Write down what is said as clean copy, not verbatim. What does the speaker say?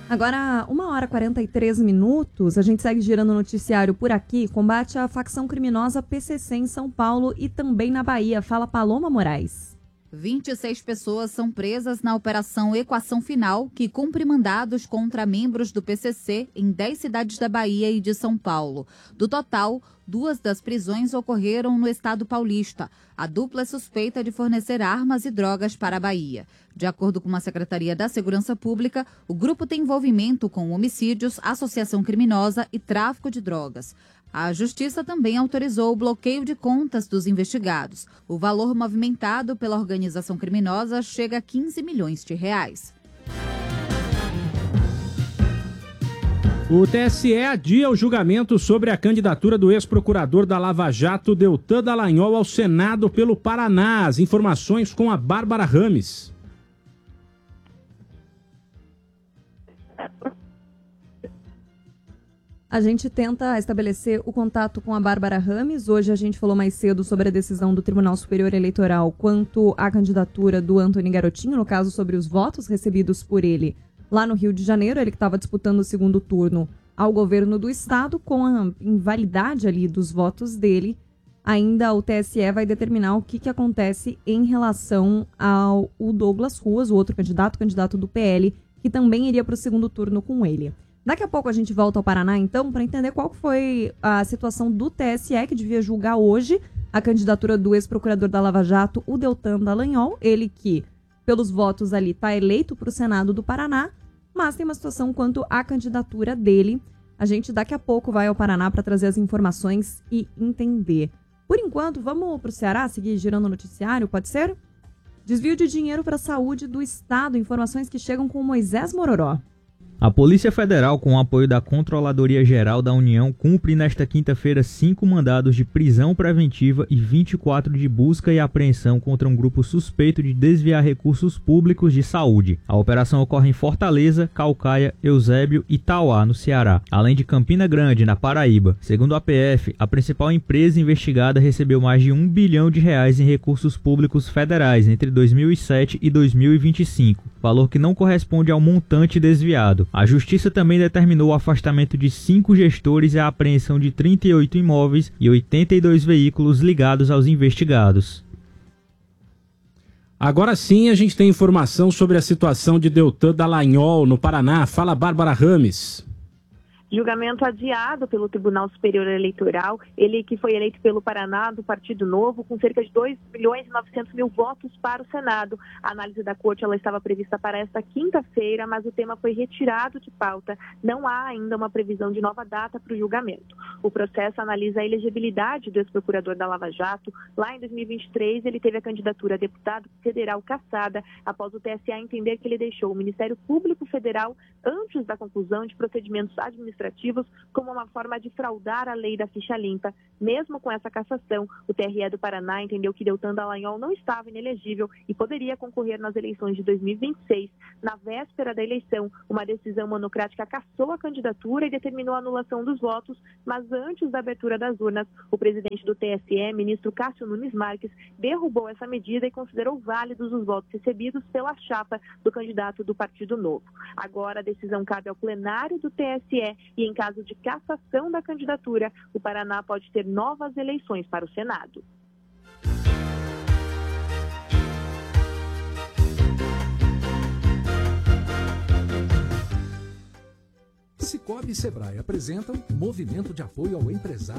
Agora, 1h43, a gente segue girando o noticiário por aqui. Combate à facção criminosa PCC em São Paulo e também na Bahia. Fala Paloma Moraes. 26 pessoas são presas na Operação Equação Final, que cumpre mandados contra membros do PCC em 10 cidades da Bahia e de São Paulo. Do total, 2 das prisões ocorreram no estado paulista. A dupla é suspeita de fornecer armas e drogas para a Bahia. De acordo com a Secretaria da Segurança Pública, o grupo tem envolvimento com homicídios, associação criminosa e tráfico de drogas. A Justiça também autorizou o bloqueio de contas dos investigados. O valor movimentado pela organização criminosa chega a 15 milhões de reais. O TSE adia o julgamento sobre a candidatura do ex-procurador da Lava Jato, Deltan Dallagnol, ao Senado pelo Paraná. As informações com a Bárbara Rames. A gente tenta estabelecer o contato com a Bárbara Rames. Hoje a gente falou mais cedo sobre a decisão do Tribunal Superior Eleitoral quanto à candidatura do Antony Garotinho, no caso sobre os votos recebidos por ele lá no Rio de Janeiro. Ele que estava disputando o segundo turno ao governo do estado, com a invalidade ali dos votos dele. Ainda o TSE vai determinar o que acontece em relação ao Douglas Ruas, o outro candidato do PL, que também iria para o segundo turno com ele. Daqui a pouco a gente volta ao Paraná, então, para entender qual foi a situação do TSE, que devia julgar hoje a candidatura do ex-procurador da Lava Jato, o Deltan Dallagnol. Ele que, pelos votos ali, está eleito para o Senado do Paraná, mas tem uma situação quanto à candidatura dele. A gente daqui a pouco vai ao Paraná para trazer as informações e entender. Por enquanto, vamos para o Ceará, seguir girando o noticiário, pode ser? Desvio de dinheiro para a saúde do Estado. Informações que chegam com Moisés Mororó. A Polícia Federal, com o apoio da Controladoria Geral da União, cumpre nesta quinta-feira 5 mandados de prisão preventiva e 24 de busca e apreensão contra um grupo suspeito de desviar recursos públicos de saúde. A operação ocorre em Fortaleza, Caucaia, Eusébio e Tauá, no Ceará, além de Campina Grande, na Paraíba. Segundo a PF, a principal empresa investigada recebeu mais de R$1 bilhão em recursos públicos federais entre 2007 e 2025, valor que não corresponde ao montante desviado. A Justiça também determinou o afastamento de 5 gestores e a apreensão de 38 imóveis e 82 veículos ligados aos investigados. Agora sim a gente tem informação sobre a situação de Deltan Dallagnol no Paraná. Fala, Bárbara Rames. Julgamento adiado pelo Tribunal Superior Eleitoral, ele que foi eleito pelo Paraná, do Partido Novo, com cerca de 2.900.000 votos para o Senado. A análise da Corte ela estava prevista para esta quinta-feira, mas o tema foi retirado de pauta. Não há ainda uma previsão de nova data para o julgamento. O processo analisa a elegibilidade do ex-procurador da Lava Jato. Lá em 2023, ele teve a candidatura a deputado federal cassada, após o TSE entender que ele deixou o Ministério Público Federal antes da conclusão de procedimentos administrativos como uma forma de fraudar a lei da ficha limpa. Mesmo com essa cassação, o TRE do Paraná entendeu que Deltan Dallagnol não estava inelegível e poderia concorrer nas eleições de 2026. Na véspera da eleição, uma decisão monocrática cassou a candidatura e determinou a anulação dos votos, mas antes da abertura das urnas, o presidente do TSE, ministro Cássio Nunes Marques, derrubou essa medida e considerou válidos os votos recebidos pela chapa do candidato do Partido Novo. Agora a decisão cabe ao plenário do TSE e, em caso de cassação da candidatura, o Paraná pode ter novas eleições para o Senado. Sicoob e Sebrae apresentam Movimento de Apoio ao Empresário.